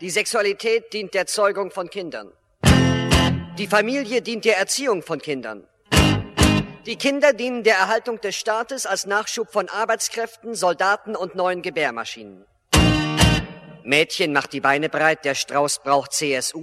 Die Sexualität dient der Zeugung von Kindern. Die Familie dient der Erziehung von Kindern. Die Kinder dienen der Erhaltung des Staates als Nachschub von Arbeitskräften, Soldaten und neuen Gebärmaschinen. Mädchen macht die Beine breit, der Strauß braucht CSU.